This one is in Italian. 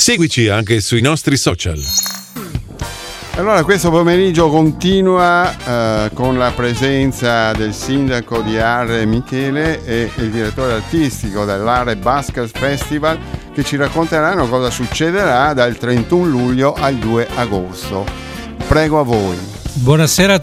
Seguici anche sui nostri social. Allora, questo pomeriggio continua con la presenza del sindaco di Arre Michele e il direttore artistico dell'Arre Baskers Festival, che ci racconteranno cosa succederà dal 31 luglio al 2 agosto. Prego a voi. Buonasera a